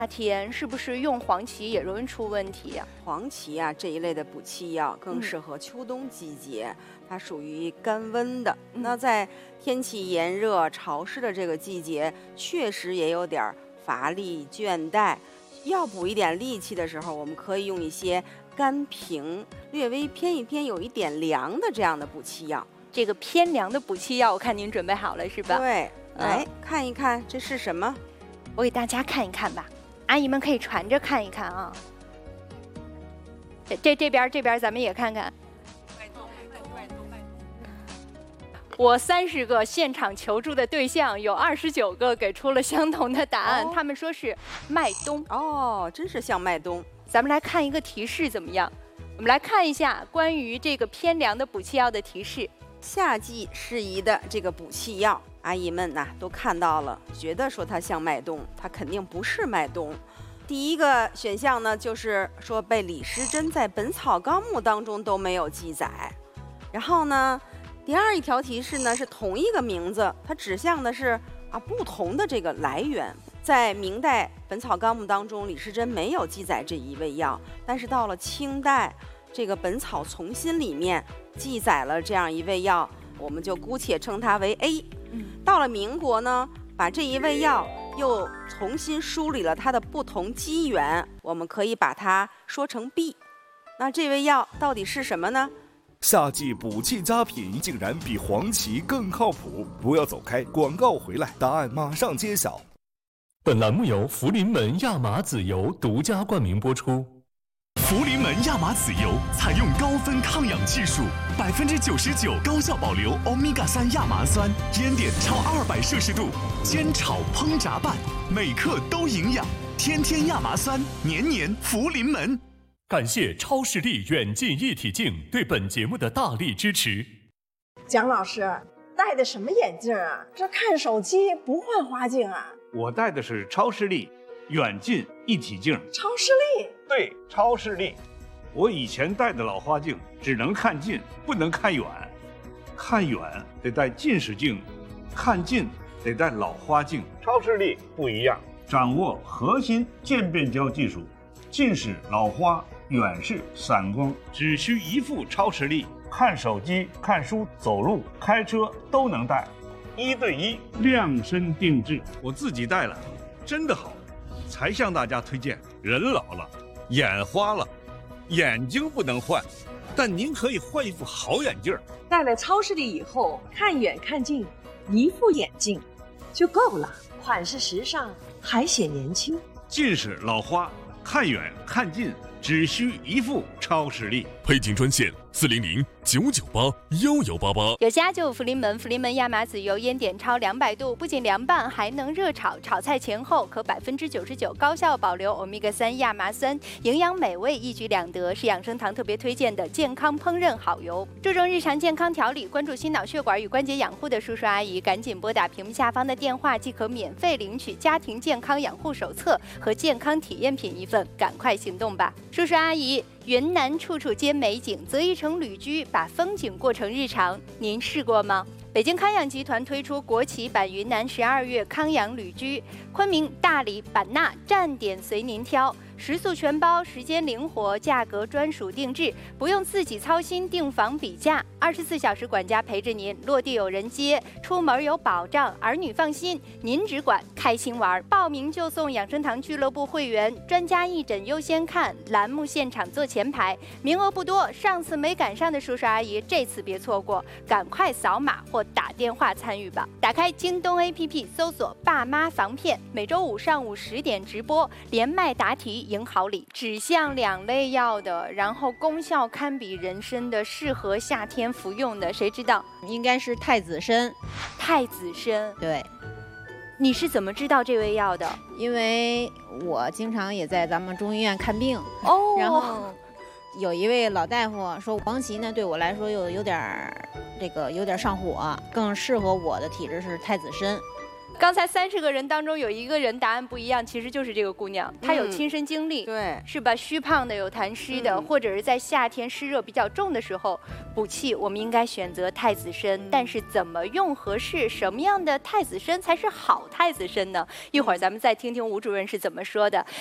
夏天是不是用黄芪也容易出问题呀？ 黄芪啊这一类的补气药更适合秋冬季节，它属于甘温的。那在天气炎热潮湿的这个季节，确实也有点乏力倦怠，要补一点力气的时候，我们可以用一些甘平、略微偏一偏、有一点凉的这样的补气药。 这个偏凉的补气药，我看您准备好了是吧？ 对，来看一看这是什么？ 我给大家看一看吧，阿姨们可以传着看一看啊。这边咱们也看看。我30个现场求助的对象，有29个给出了相同的答案，他们说是麦冬。 哦，真是像麦冬。 咱们来看一个提示怎么样？我们来看一下关于这个偏凉的补气药的提示。 夏季适宜的这个补气药，阿姨们呐都看到了，觉得说它像麦冬，它肯定不是麦冬。第一个选项呢，就是说被李时珍在《本草纲目》当中都没有记载。然后呢，第二一条提示呢是同一个名字，它指向的是不同的这个来源。在明代《本草纲目》当中，李时珍没有记载这一味药，但是到了清代，这个《本草从新》里面记载了这样一味药，我们就姑且称它为 A。到了民国呢，把这一味药又重新梳理了它的不同机缘，我们可以把它说成 B。那这味药到底是什么呢？ 夏季补气佳品竟然比黄芪更靠谱？不要走开，广告回来，答案马上揭晓。 本栏目由福临门亚麻籽油独家冠名播出。 福临门亚麻籽油采用高分抗氧技术，99%高效保留欧米伽3亚麻酸，烟点超200摄氏度，煎炒烹炸拌，每克都营养。天天亚麻酸，年年福临门。 感谢超视力远近一体镜对本节目的大力支持。 蒋老师戴的什么眼镜啊？这看手机不换花镜啊？ 我戴的是超视力远近一体镜。 超视力？ 对，超视力。我以前戴的老花镜只能看近，不能看远。看远得戴近视镜，看近得戴老花镜。超视力不一样，掌握核心渐变焦技术，近视、老花、远视、散光，只需一副超视力，看手机、看书、走路、开车都能戴，1对1量身定制。我自己戴了，真的好，才向大家推荐。人老了，眼花了，眼睛不能换，但您可以换一副好眼镜。 戴了超视力以后，看远看近，一副眼镜就够了，款式时尚，还显年轻。 近视、老花，看远看近，只需一副超视力。 配镜专线400-998-1188。 有家就福临门，福临门亚麻籽油烟点超200度，不仅凉拌，还能热炒，炒菜前后可99%高效保留欧米伽3亚麻酸，营养美味一举两得，是养生堂特别推荐的健康烹饪好油。注重日常健康调理，关注心脑血管与关节养护的叔叔阿姨，赶紧拨打屏幕下方的电话，即可免费领取家庭健康养护手册和健康体验品1份，赶快行动吧！叔叔阿姨，云南处处皆美景，择一城旅居，把风景过成日常，您试过吗？北京康养集团推出国企版云南12月康养旅居，昆明、大理、版纳站点随您挑，食宿全包，时间灵活，价格专属定制，不用自己操心订房比价，24小时管家陪着您，落地有人接，出门有保障，儿女放心，您只管开心玩。报名就送养生堂俱乐部会员，专家义诊优先看，栏目现场坐前排，名额不多，上次没赶上的叔叔阿姨，这次别错过，赶快扫码或打电话参与吧。打开京东 APP 搜索爸妈防骗，每周5上午10点直播，连麦答题赢好礼，只向2类药的，然后功效堪比人参的，适合夏天服用的，谁知道？ 应该是太子参。 太子参， 对。 你是怎么知道这味药的？ 因为我经常也在咱们中医院看病哦， 然后有一位老大夫说黄芪呢对我来说有点上火，更适合我的体质是太子参。 刚才30个人当中有1个人答案不一样，其实就是这个姑娘，她有亲身经历， 对， 是吧？虚胖的，有痰湿的，或者是在夏天湿热比较重的时候补气，我们应该选择太子参。但是怎么用合适？什么样的太子参才是好太子参呢？一会儿咱们再听听吴主任是怎么说的。